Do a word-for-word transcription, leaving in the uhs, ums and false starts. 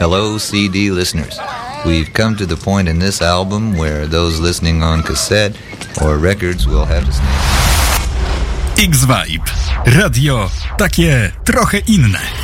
Hello, C D listeners. We've come to the point in this album where those listening on cassette or records will have to stand. X-Vibe. Radio takie trochę inne.